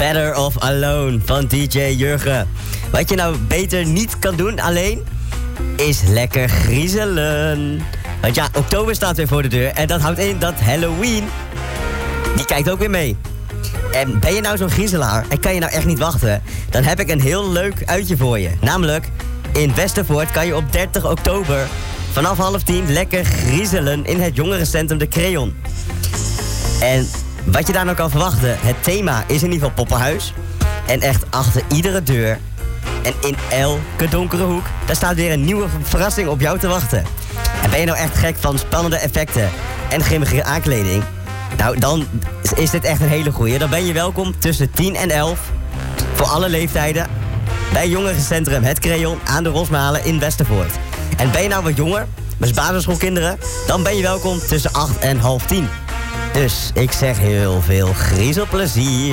Better Off Alone van DJ Jurgen. Wat je nou beter niet kan doen alleen, is lekker griezelen. Want ja, oktober staat weer voor de deur en dat houdt in dat Halloween, die kijkt ook weer mee. En ben je nou zo'n griezelaar en kan je nou echt niet wachten, dan heb ik een heel leuk uitje voor je. Namelijk, in Westervoort kan je op 30 oktober vanaf 9:30 lekker griezelen in het jongerencentrum De Creon. En wat je daar nou kan verwachten, het thema is in ieder geval poppenhuis. En echt achter iedere deur en in elke donkere hoek, daar staat weer een nieuwe verrassing op jou te wachten. En ben je nou echt gek van spannende effecten en grimmige aankleding? Nou, dan is dit echt een hele goeie. Dan ben je welkom tussen 10 en 11 voor alle leeftijden bij jongerencentrum Het Creon aan de Rosmalen in Westervoort. En ben je nou wat jonger, dus basisschoolkinderen, dan ben je welkom tussen 8 en 9:30. Dus ik zeg heel veel griezelplezier.